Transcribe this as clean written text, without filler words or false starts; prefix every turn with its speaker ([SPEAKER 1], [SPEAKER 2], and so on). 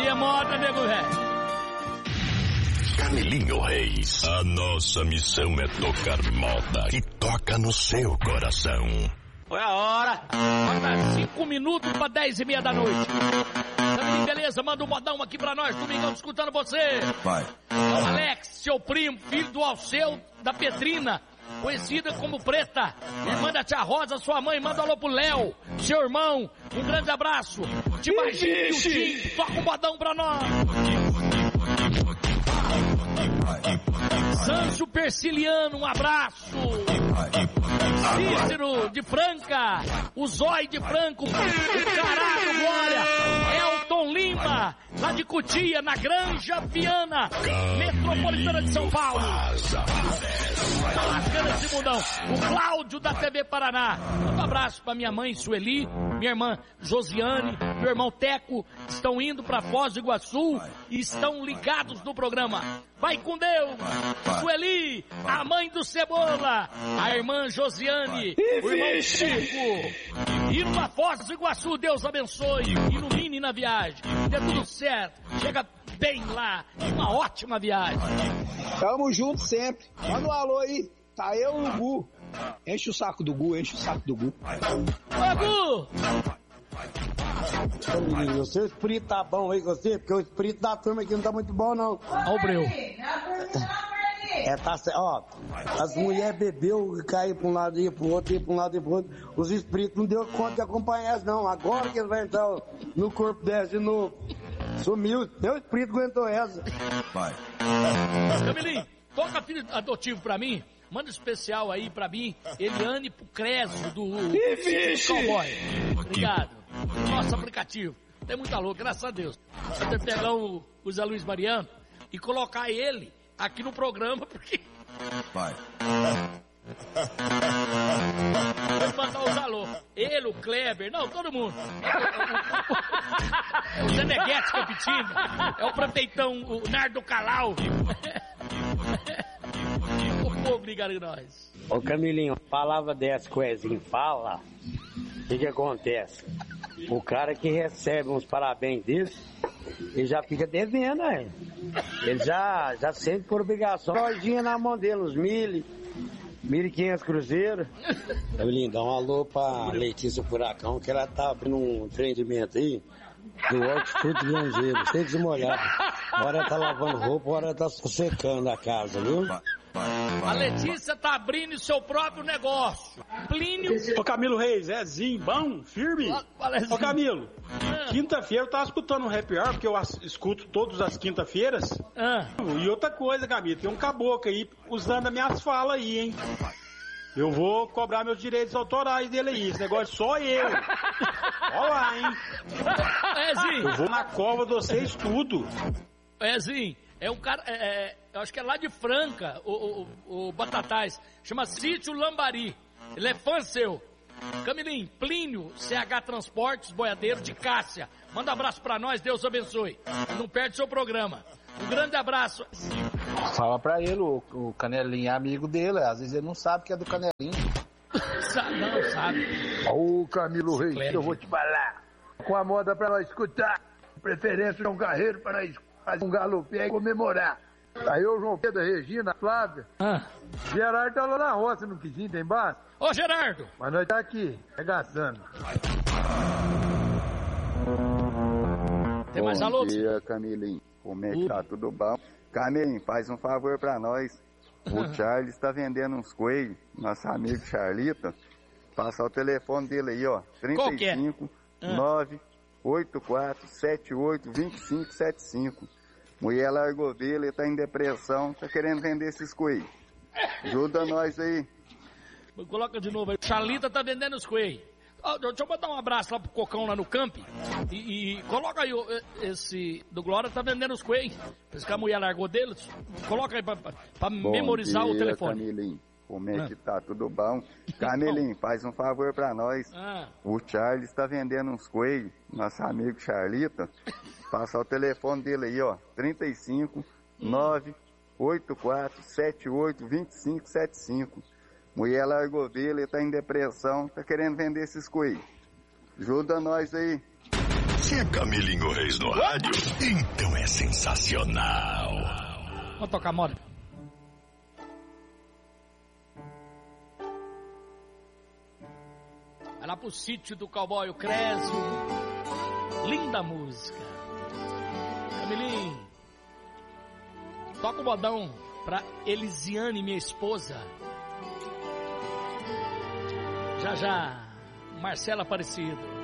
[SPEAKER 1] é moda, nego velho.
[SPEAKER 2] Camilinho Reis, a nossa missão é tocar moda e toca no seu coração.
[SPEAKER 1] Foi a hora. Falta 5 minutos para 10h30 da noite. Camilinho, beleza? Manda um modão aqui pra nós. Domingão escutando você.
[SPEAKER 3] Vai.
[SPEAKER 1] O Alex, seu primo, filho do Alceu, da Petrina, conhecida como Preta, irmã da tia Rosa, sua mãe, manda um alô pro Léo, seu irmão, um grande abraço. Te imagina, Tim, toca um modão pra nós. Sancho Persiliano, um abraço. Cícero de Franca, o Zói de Franco, o Carado Glória, Elton Lima, lá de Cotia, na Granja Viana, metropolitana de São Paulo. Bacana esse mundão. O Cláudio da TV Paraná. Um abraço pra minha mãe Sueli, minha irmã Josiane, meu irmão Teco, estão indo pra Foz do Iguaçu e estão ligados no programa. Vai com Deus, Sueli, a mãe do Cebola, a irmã Josiane, o irmão Teco. Indo pra Foz do Iguaçu, Deus abençoe, ilumine na viagem, dê tudo certo, chega bem lá, uma ótima viagem.
[SPEAKER 4] Tamo junto sempre. Manda um alô aí. Tá eu e o Gu. Enche o saco do Gu, enche o saco do Gu.
[SPEAKER 1] Ô, Gu!
[SPEAKER 5] O seu espírito tá bom aí com você? Porque o espírito da turma aqui não tá muito bom, não.
[SPEAKER 1] Ó o Breu.
[SPEAKER 5] Tá certo. Ó, as mulheres bebeu e caiu pra um lado e pro outro, e pra um lado e pro outro. Os espíritos não deu conta de acompanhar elas, não. Agora que eles vão entrar no corpo delas de novo. Sumiu. Meu espírito aguentou essa.
[SPEAKER 3] Vai.
[SPEAKER 1] Camilinho, toca filho adotivo pra mim. Manda especial aí pra mim, Eliane pro Creso do Cowboy. Obrigado. Nosso aplicativo. Tem muita louca, graças a Deus. Eu tenho que pegar o Zé Luiz Mariano e colocar ele aqui no programa, porque...
[SPEAKER 3] Vai.
[SPEAKER 1] Vou mandar os alô. Ele, o Kleber, não, todo mundo. O Zeneguete Capitina. É o prefeitão, o Nardo Calau. O povo ligado em nós.
[SPEAKER 5] Ô Camilinho, palavra dessa que o Ezinho fala, o que acontece? O cara que recebe uns parabéns desse, ele já fica devendo, né? Ele já sente por obrigação. Lojinha na mão dele, uns 1.500 cruzeiros. Camilinho, dá um alô pra Letícia Furacão, que ela tá abrindo um empreendimento aí do hortifruti grangeiro, cheio de molhado. Hora tá lavando roupa, hora tá secando a casa, viu?
[SPEAKER 1] A Letícia tá abrindo seu próprio negócio. Plínio.
[SPEAKER 6] Ô Camilo Reis, Zinho, bom, firme. Ô Camilo, quinta-feira eu tava escutando um Happy Hour, porque eu escuto todas as quinta-feiras. E outra coisa, Camilo, tem um caboclo aí usando as minhas falas aí, hein? Eu vou cobrar meus direitos autorais dele aí, esse negócio só eu. Olha lá, hein?
[SPEAKER 1] Zinho.
[SPEAKER 6] Eu vou na cova de vocês tudo.
[SPEAKER 1] Zinho, é um cara, eu acho que é lá de Franca, o Batatais, chama Sítio Lambari, ele é fã seu. Camilinho, Plínio, CH Transportes, boiadeiro de Cássia, manda um abraço pra nós, Deus abençoe, não perde seu programa, um grande abraço.
[SPEAKER 7] Fala pra ele, o Canelinho é amigo dele, às vezes ele não sabe que é do Canelinho.
[SPEAKER 1] Não sabe.
[SPEAKER 8] Ô Camilo Reis, que eu vou te falar, com a moda pra nós escutar, preferência de um carreiro pra nós fazer um galopé e comemorar. Aí o João Pedro, a Regina, a Flávia. Gerardo tá lá na roça no Quizinho, tem embaixo.
[SPEAKER 1] Ô Gerardo!
[SPEAKER 8] Mas nós tá aqui, regaçando.
[SPEAKER 1] Tem mais alô?
[SPEAKER 9] Bom dia, Camilinho. Como é que tá? Tudo bom? Camilinho, faz um favor pra nós. O Charles tá vendendo uns coelhos, nosso amigo Charlito. Passa o telefone dele aí, ó. 35 984 78 2575. Mulher largou dele, ele tá em depressão, tá querendo vender esses coelhos. Ajuda nós aí.
[SPEAKER 1] Coloca de novo aí. Charlita tá vendendo os coelhos. Deixa eu mandar um abraço lá pro Cocão lá no camp. E coloca aí esse do Glória tá vendendo os coelhos. Parece que a mulher largou deles. Coloca aí pra memorizar o telefone.
[SPEAKER 9] Camilinho. Como é que tá? Tudo bom? Camilinho, faz um favor pra nós. O Charles tá vendendo uns coelhos, nosso amigo Charlito. Passa o telefone dele aí, ó. 35 984 78 2575. Mulher largou dele, ele tá em depressão, tá querendo vender esses coelhos. Ajuda nós aí.
[SPEAKER 2] Se é Camilinho Reis no rádio, então é sensacional.
[SPEAKER 1] Vamos tocar moda. Vai lá pro sítio do cowboy, o Crésio. Linda música. Camilinho, toca o modão pra Elisiane, minha esposa. Já, Marcela Aparecido.